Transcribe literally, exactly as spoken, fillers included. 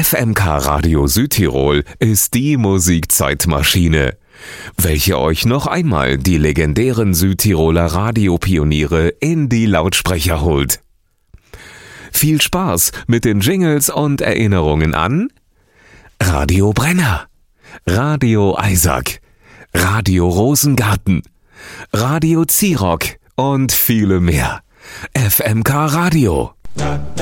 F M K Radio Südtirol ist die Musikzeitmaschine, welche euch noch einmal die legendären Südtiroler Radiopioniere in die Lautsprecher holt. Viel Spaß mit den Jingles und Erinnerungen an Radio Brenner, Radio Eisack, Radio Rosengarten, Radio Zirock und viele mehr. F M K Radio.